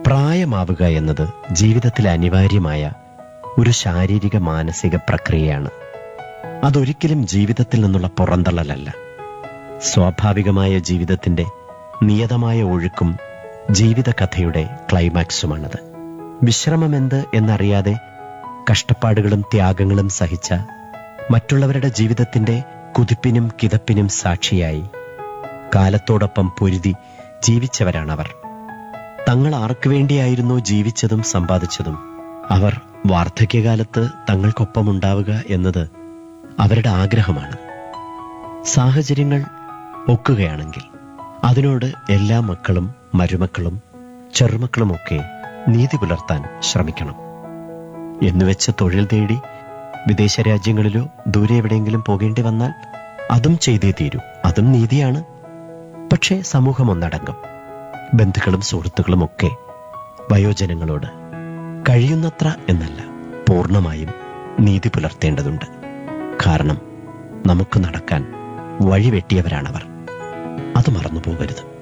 പ്രായമാവുക എന്നത് ജീവിതത്തിൽ അനിവാര്യമായ ഒരു ശാരീരിക മാനസിക പ്രക്രിയയാണ്. അതൊരിക്കലും ജീവിതത്തിൽ നിന്നുള്ള പുറന്തള്ളലല്ല. സ്വാഭാവികമായ ജീവിതത്തിന്റെ നിയതമായ ഒഴുക്കും ജീവിതകഥയുടെ ക്ലൈമാക്സുമാണത്. വിശ്രമമെന്ത് എന്നറിയാതെ കഷ്ടപ്പാടുകളും ത്യാഗങ്ങളും സഹിച്ച മറ്റുള്ളവരുടെ ജീവിതത്തിന്റെ കുതിപ്പിനും കിതപ്പിനും സാക്ഷിയായി കാലത്തോടൊപ്പം പൊരുതി ജീവിച്ചവരാണവർ. തങ്ങൾ ആർക്കു വേണ്ടിയായിരുന്നോ ജീവിച്ചതും സമ്പാദിച്ചതും അവർ വാർദ്ധക്യകാലത്ത് തങ്ങൾക്കൊപ്പമുണ്ടാവുക എന്നത് അവരുടെ ആഗ്രഹമാണ്. സാഹചര്യങ്ങൾ ഒക്കുകയാണെങ്കിൽ അതിനോട് എല്ലാ മക്കളും മരുമക്കളും ചെറുമക്കളുമൊക്കെ നീതി പുലർത്താൻ ശ്രമിക്കണം. എന്നുവെച്ച് തൊഴിൽ തേടി വിദേശ രാജ്യങ്ങളിലോ ദൂരെ എവിടെയെങ്കിലും പോകേണ്ടി വന്നാൽ അതും ചെയ്തേ തീരൂ. അതും നീതിയാണ്. പക്ഷേ സമൂഹം ഒന്നടങ്കം ബന്ധുക്കളും സുഹൃത്തുക്കളും ഒക്കെ വയോജനങ്ങളോട് കഴിയുന്നത്ര എന്നല്ല, പൂർണ്ണമായും നീതി പുലർത്തേണ്ടതുണ്ട്. കാരണം നമുക്ക് നടക്കാൻ വഴിവെട്ടിയവരാണവർ. അത് മറന്നു പോകരുത്.